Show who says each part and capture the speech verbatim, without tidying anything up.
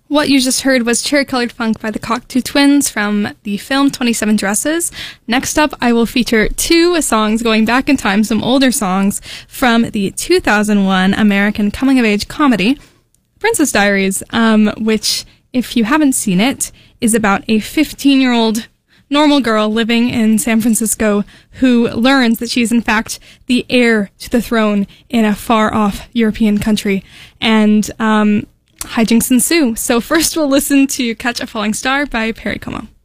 Speaker 1: What you just heard was Cherry Colored Funk by the Cocteau Twins from the film twenty-seven Dresses. Next up, I will feature two songs going back in time, some older songs from the two thousand one American coming-of-age comedy, Princess Diaries, um, which, if you haven't seen it, is about a fifteen-year-old normal girl living in San Francisco who learns that she's in fact the heir to the throne in a far-off European country. And, um... hijinks ensue. So first we'll listen to Catch a Falling Star by Perry Como.